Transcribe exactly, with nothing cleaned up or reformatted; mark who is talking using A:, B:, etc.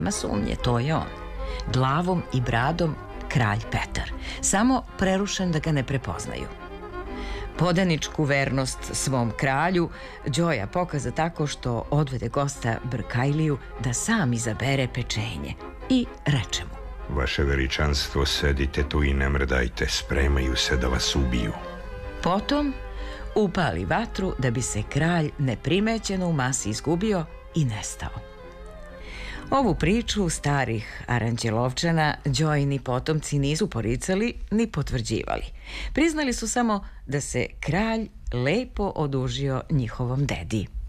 A: Nema sumnje, to je on. Glavom i bradom kralj Petar, samo prerušen da ga ne prepoznaju. Podaničku vernost svom kralju Đoja pokaza tako što odvede gosta Brkajliju da sam izabere pečenje i reče mu:
B: Vaše veličanstvo, sedite tu i ne mrdajte, spremaju se da vas ubiju.
A: Potom upali vatru da bi se kralj neprimećeno u masi izgubio i nestao. Ovu priču starih Aranđelovčana Đojini potomci nisu poricali ni potvrđivali. Priznali su samo da se kralj lepo odužio njihovom dedi.